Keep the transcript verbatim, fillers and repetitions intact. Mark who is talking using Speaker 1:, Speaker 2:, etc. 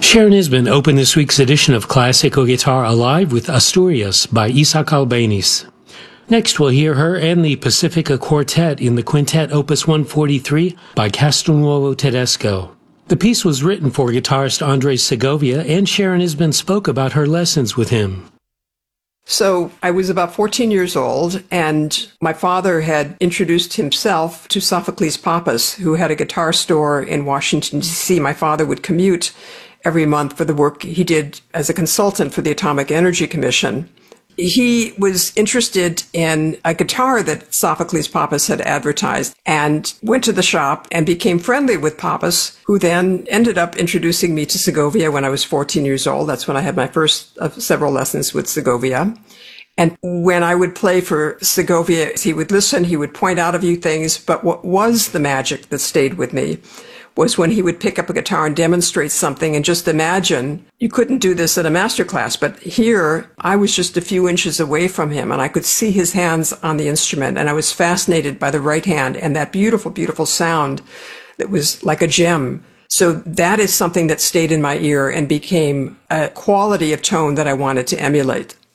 Speaker 1: Sharon Isbin opened this week's edition of Classical Guitar Alive with Asturias by Isaac Albeniz. Next, we'll hear her and the Pacifica Quartet in the Quintet Opus one forty-three by Castelnuovo Tedesco. The piece was written for guitarist Andres Segovia, and Sharon Isbin spoke about her lessons with him.
Speaker 2: So I was about fourteen years old, and my father had introduced himself to Sophocles Pappas, who had a guitar store in Washington, D C My father would commute every month for the work he did as a consultant for the Atomic Energy Commission. He was interested in a guitar that Sophocles Pappas had advertised and went to the shop and became friendly with Pappas, who then ended up introducing me to Segovia when I was fourteen years old. That's when I had my first of several lessons with Segovia. And when I would play for Segovia, he would listen, he would point out a few things, but what was the magic that stayed with me was when he would pick up a guitar and demonstrate something, and just imagine, you couldn't do this at a master class, but here I was just a few inches away from him and I could see his hands on the instrument, and I was fascinated by the right hand and that beautiful, beautiful sound that was like a gem. So that is something that stayed in my ear and became a quality of tone that I wanted to emulate.